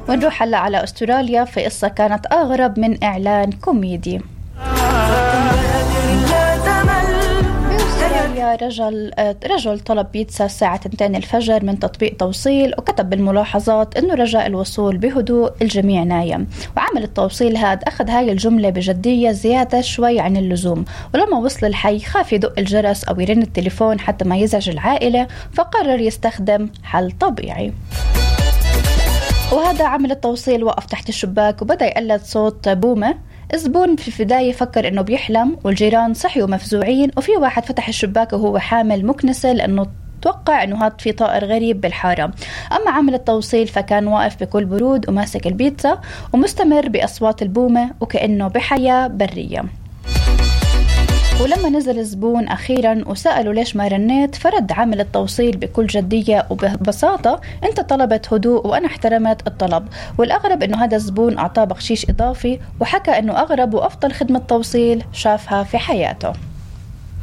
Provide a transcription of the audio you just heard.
ونروح هلا على أستراليا في قصة كانت أغرب من إعلان كوميدي. رجل طلب بيتزا الساعة 2 الفجر من تطبيق توصيل، وكتب بالملاحظات إنه رجاء الوصول بهدوء، الجميع نايم. وعمل التوصيل هاد أخذ هاي الجملة بجدية زيادة شوي عن اللزوم، ولما وصل الحي خاف يدق الجرس أو يرن التليفون حتى ما يزعج العائلة، فقرر يستخدم حل طبيعي. وهذا عمل التوصيل وقف تحت الشباك وبدأ يقلد صوت بومة. الزبون في البداية فكر إنه بيحلم، والجيران صحيوا مفزوعين، وفي واحد فتح الشباك وهو حامل مكنسة لأنه توقع إنه هاد في طائر غريب بالحارة. أما عامل التوصيل فكان واقف بكل برود وماسك البيتزا ومستمر بأصوات البومة وكأنه بحياة برية. ولما نزل الزبون أخيرا وسأله ليش ما رنيت، فرد عامل التوصيل بكل جدية وببساطة: أنت طلبت هدوء وأنا احترمت الطلب. والأغرب أنه هذا الزبون أعطاه بخشيش إضافي، وحكى أنه أغرب وأفضل خدمة توصيل شافها في حياته.